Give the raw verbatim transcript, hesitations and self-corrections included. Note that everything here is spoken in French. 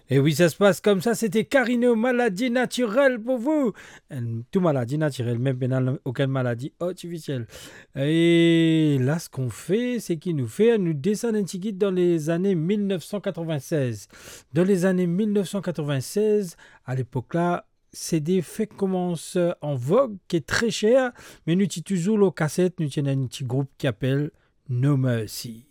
Et oui, ça se passe comme ça. C'était Carino, maladie naturelle pour vous. Euh, Tout maladie naturelle, même pénal, aucune maladie artificielle. Et là, ce qu'on fait, c'est qu'il nous fait, nous descend un petit guide dans les années mille neuf cent quatre-vingt-seize. Dans les années mille neuf cent quatre-vingt-seize, à l'époque-là, c'est des faits qui commencent en vogue, qui est très cher, mais nous avons toujours le cassette, nous avons un petit groupe qui appelle No Mercy.